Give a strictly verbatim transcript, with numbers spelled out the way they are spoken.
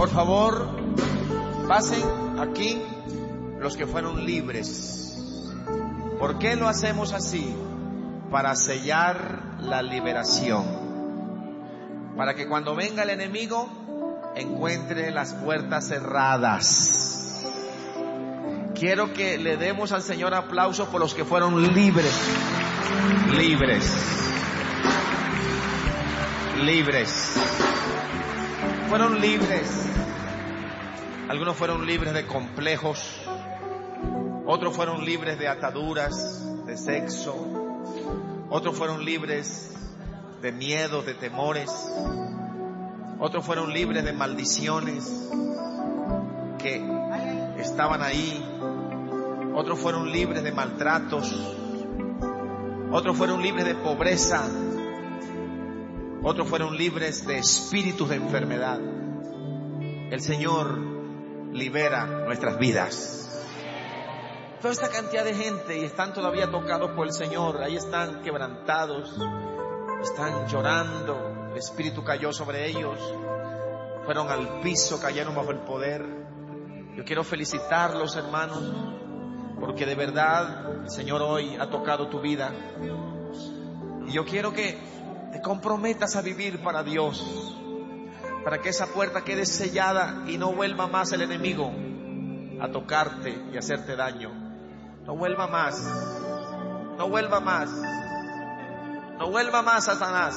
Por favor, pasen aquí los que fueron libres. ¿Por qué lo hacemos así? Para sellar la liberación, para que cuando venga el enemigo encuentre las puertas cerradas. Quiero que le demos al Señor aplausos por los que fueron libres. Libres. Libres. Fueron libres. Algunos fueron libres de complejos. Otros fueron libres de ataduras, de sexo. Otros fueron libres de miedos, de temores. Otros fueron libres de maldiciones que estaban ahí. Otros fueron libres de maltratos. Otros fueron libres de pobreza. Otros fueron libres de espíritus de enfermedad. El Señor libera nuestras vidas. Toda esta cantidad de gente y están todavía tocados por el Señor. Ahí están quebrantados, están llorando. El Espíritu cayó sobre ellos. Fueron al piso, cayeron bajo el poder. Yo quiero felicitarlos, hermanos, porque de verdad el Señor hoy ha tocado tu vida. Y yo quiero que te comprometas a vivir para Dios, para que esa puerta quede sellada y no vuelva más el enemigo a tocarte y hacerte daño. No vuelva más, no vuelva más, no vuelva más, Satanás.